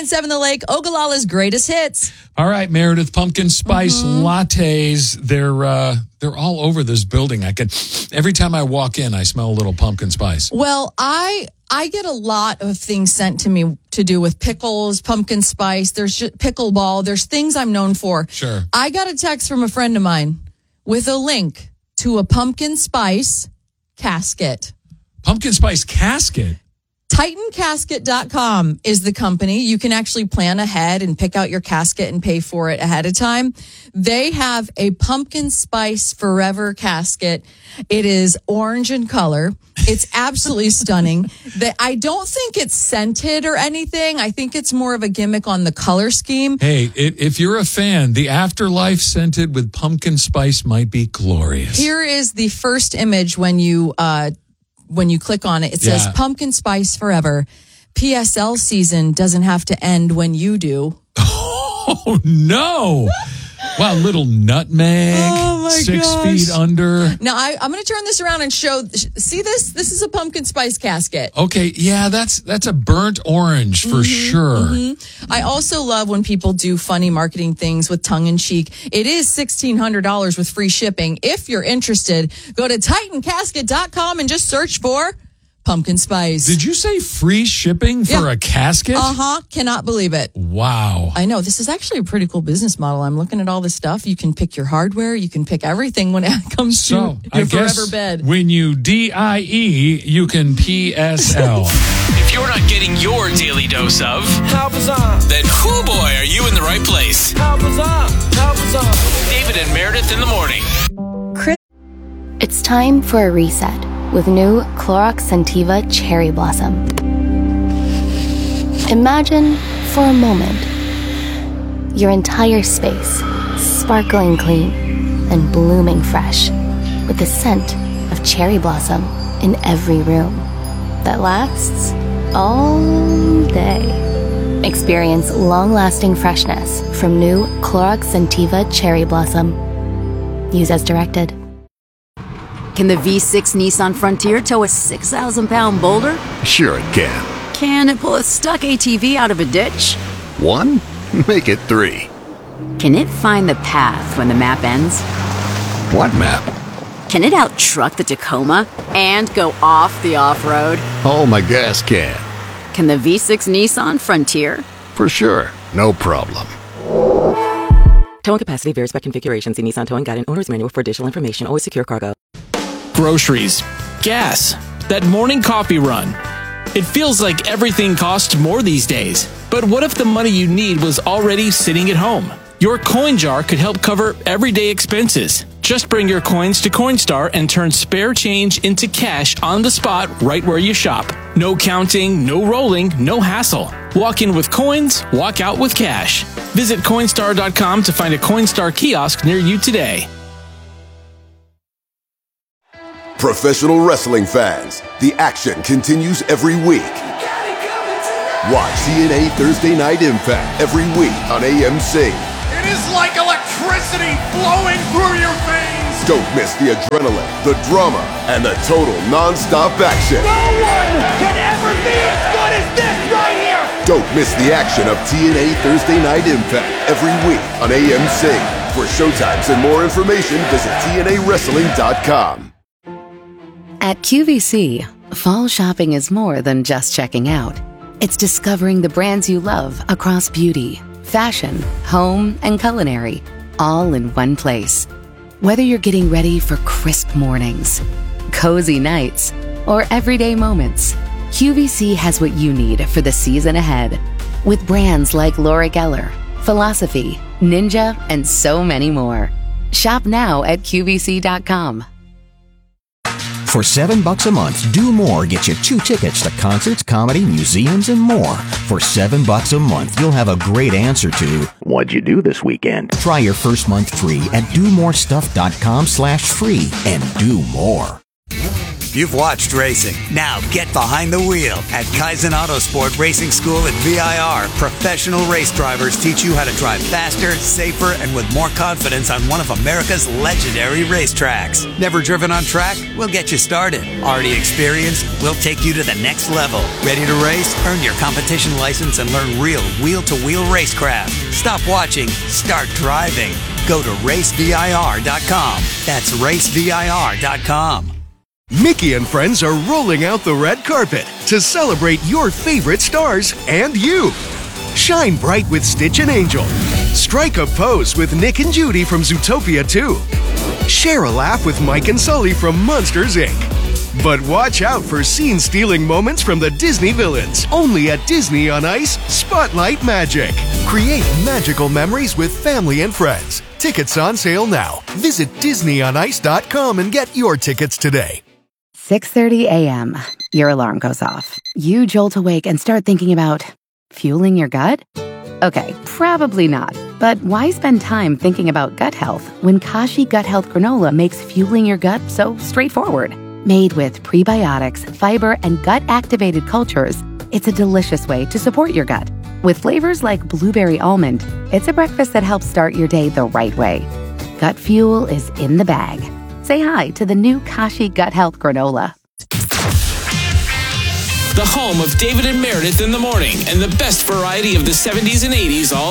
101.7 The Lake, Ogallala's greatest hits. All right, Meredith, pumpkin spice lattes. They're all over this building. Every time I walk in, I smell a little pumpkin spice. Well, I get a lot of things sent to me to do with pickles, pumpkin spice. There's just pickleball. There's things I'm known for. Sure. I got a text from a friend of mine with a link to a pumpkin spice casket. Pumpkin spice casket? TitanCasket.com is the company. You can actually plan ahead and pick out your casket and pay for it ahead of time. They have a pumpkin spice forever casket. It is orange in color. It's absolutely stunning. I don't think it's scented or anything. I think it's more of a gimmick on the color scheme. Hey, if you're a fan, the Afterlife scented with pumpkin spice might be glorious. Here is the first image when you click on it. It says pumpkin spice forever. PSL season doesn't have to end when you do. Oh, no. Wow, little nutmeg, oh my 6 gosh. feet under. Now, I'm going to turn this around and show. See this? This is a pumpkin spice casket. Okay, yeah, that's a burnt orange for sure. I also love when people do funny marketing things with tongue-in-cheek. It is $1,600 with free shipping. If you're interested, go to TitanCasket.com and just search for pumpkin spice. Did you say free shipping for a casket? Cannot believe it. Wow. I know. This is actually a pretty cool business model. I'm looking at all this stuff. You can pick your hardware. You can pick everything when it comes to your forever bed. When you DIE, you can PSL. If you're not getting your daily dose of, then whoo boy, are you in the right place. David and Meredith in the morning. It's time for a reset with new Clorox Scentiva Cherry Blossom. Imagine, for a moment, your entire space sparkling clean and blooming fresh with the scent of cherry blossom in every room that lasts all day. Experience long-lasting freshness from new Clorox Scentiva Cherry Blossom. Use as directed. Can the V6 Nissan Frontier tow a 6,000-pound boulder? Sure it can. Can it pull a stuck ATV out of a ditch? 1? Make it 3. Can it find the path when the map ends? What map? Can it out-truck the Tacoma and go off the off-road? Oh, my gas can. Can the V6 Nissan Frontier? For sure. No problem. Towing capacity varies by configuration. See Nissan Towing Guide and Owner's Manual for additional information. Always secure cargo. Groceries, gas, that morning coffee run. It feels like everything costs more these days. But what if the money you need was already sitting at home? Your coin jar could help cover everyday expenses. Just bring your coins to Coinstar and turn spare change into cash on the spot right where you shop. No counting, no rolling, no hassle. Walk in with coins, walk out with cash. Visit Coinstar.com to find a Coinstar kiosk near you today. Professional wrestling fans, the action continues every week. Watch TNA Thursday Night Impact every week on AMC. It is like electricity flowing through your veins. Don't miss the adrenaline, the drama, and the total non-stop action. No one can ever be as good as this right here. Don't miss the action of TNA Thursday Night Impact every week on AMC. For showtimes and more information, visit TNAWrestling.com. At QVC, fall shopping is more than just checking out. It's discovering the brands you love across beauty, fashion, home, and culinary, all in one place. Whether you're getting ready for crisp mornings, cozy nights, or everyday moments, QVC has what you need for the season ahead. With brands like Laura Geller, Philosophy, Ninja, and so many more. Shop now at QVC.com. For $7 a month, Do More gets you 2 tickets to concerts, comedy, museums, and more. For $7 a month, you'll have a great answer to, what'd you do this weekend? Try your first month free at domorestuff.com/free and do more. You've watched racing. Now get behind the wheel. At Kaizen Autosport Racing School at VIR, professional race drivers teach you how to drive faster, safer, and with more confidence on one of America's legendary racetracks. Never driven on track? We'll get you started. Already experienced? We'll take you to the next level. Ready to race? Earn your competition license and learn real wheel-to-wheel racecraft. Stop watching. Start driving. Go to racevir.com. That's racevir.com. Mickey and friends are rolling out the red carpet to celebrate your favorite stars and you. Shine bright with Stitch and Angel. Strike a pose with Nick and Judy from Zootopia 2. Share a laugh with Mike and Sully from Monsters, Inc. But watch out for scene-stealing moments from the Disney villains. Only at Disney on Ice Spotlight Magic. Create magical memories with family and friends. Tickets on sale now. Visit DisneyOnIce.com and get your tickets today. 6:30 a.m. Your alarm goes off. You jolt awake and start thinking about fueling your gut? Okay, probably not. But why spend time thinking about gut health when Kashi Gut Health Granola makes fueling your gut so straightforward? Made with prebiotics, fiber, and gut-activated cultures, it's a delicious way to support your gut. With flavors like blueberry almond, it's a breakfast that helps start your day the right way. Gut fuel is in the bag. Say hi to the new Kashi Gut Health Granola. The home of David and Meredith in the morning and the best variety of the 70s and 80s all